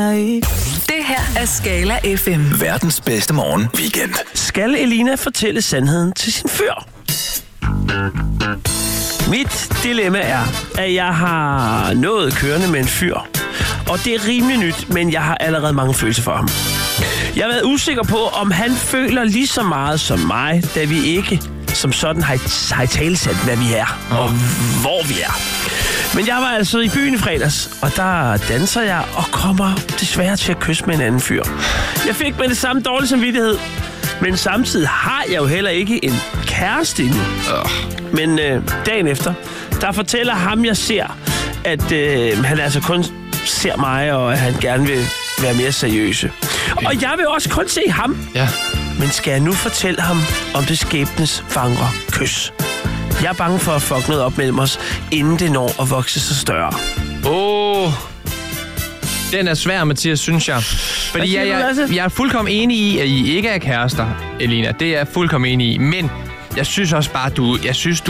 Det her er Skala FM. Verdens bedste morgen weekend. Skal Elina fortælle sandheden til sin fyr? Mit dilemma er, at jeg har noget kørende med en fyr. Og det er rimelig nyt, men jeg har allerede mange følelser for ham. Jeg har været usikker på, om han føler lige så meget som mig, da vi ikke som sådan har talsat, hvad vi er og hvor vi er. Men jeg var altså i byen i fredags, og der danser jeg og kommer desværre til at kysse med en anden fyr. Jeg fik med det samme dårlige samvittighed, men samtidig har jeg jo heller ikke en kæreste endnu. Men dagen efter, der fortæller ham, jeg ser, at han altså kun ser mig, og at han gerne vil være mere seriøse. Og jeg vil også kun se ham. Ja. Men skal jeg nu fortælle ham om det skæbnes fangre kys? Jeg er bange for at fuck noget op mellem os, inden det når at vokse sig større. Den er svær, Mathias, synes jeg. Fordi jeg er fuldkommen enig i, at I ikke er kærester, Elina. Det er jeg fuldkommen enig i. Men jeg synes også bare, jeg synes,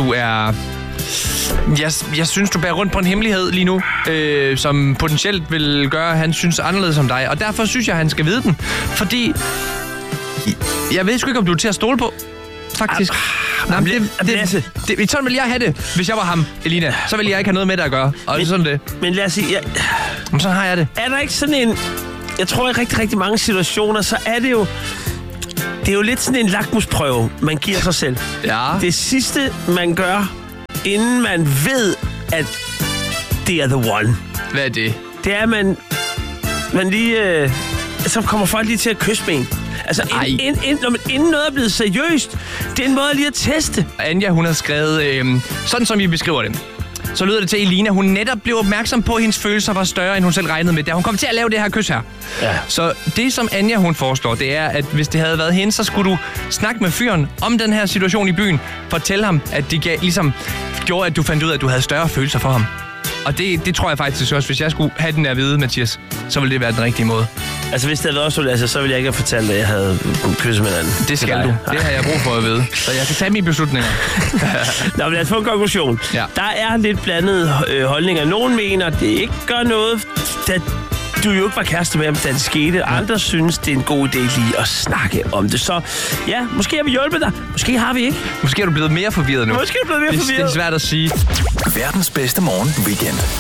du bærer rundt på en hemmelighed lige nu, som potentielt vil gøre, at han synes anderledes om dig. Og derfor synes jeg, at han skal vide den. Fordi jeg ved sgu ikke, om du er til at stole på, faktisk. Sådan vil jeg have det, hvis jeg var ham, Elina. Så vil jeg ikke have noget med det at gøre. Og det er sådan det. Men lad os sige... Men sådan har jeg det. Er der ikke sådan en... Jeg tror i rigtig, rigtig mange situationer, så er det jo... Det er jo lidt sådan en lakmusprøve, man giver sig selv. Ja. Det sidste, man gør, inden man ved, at det er the one. Hvad er det? Det er, at man lige... så kommer folk lige til at kysse med en. Altså, inden noget er blevet seriøst, det er en måde lige at teste. Anja, hun har skrevet, sådan som vi beskriver det. Så lyder det til Elina, hun netop blev opmærksom på, at hendes følelser var større, end hun selv regnede med, da hun kom til at lave det her kys her. Ja. Så det, som Anja, hun foreslår, det er, at hvis det havde været hende, så skulle du snakke med fyren om den her situation i byen. Fortæl ham, at det ligesom gjorde, at du fandt ud af, at du havde større følelser for ham. Og det tror jeg faktisk også, hvis jeg skulle have den der vide, Mathias, så ville det være den rigtige måde. Altså, hvis det havde været også, Lasse, så ville jeg ikke have fortalt, at jeg havde kysset med anden. Det skal du. Det har jeg brug for at vide. Så jeg kan tage mine beslutninger. Nå, men lad os få en konklusion. Ja. Der er lidt blandede holdninger. Nogen mener, at det ikke gør noget, da du jo ikke var kæreste med ham, da det skete. Andre synes, det er en god idé lige at snakke om det. Så ja, måske har vi hjulpet dig. Måske har vi ikke. Måske er du blevet mere forvirret nu. Måske er du blevet mere forvirret. Det er svært at sige. Verdens bedste morgen weekend.